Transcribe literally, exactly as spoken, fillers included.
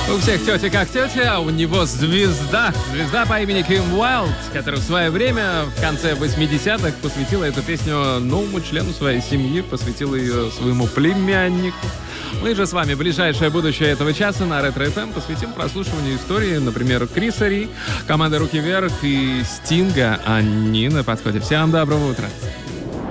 У всех тетя как тетя, а у него звезда. Звезда по имени Ким Уайлд, которая в свое время, в конце восьмидесятых, посвятила эту песню новому члену своей семьи, посвятила ее своему племяннику. Мы же с вами ближайшее будущее этого часа на Ретро эф эм посвятим прослушиванию истории, например, Криса Ри, команды «Руки вверх» и Стинга. Они на подходе. Всем доброго утра.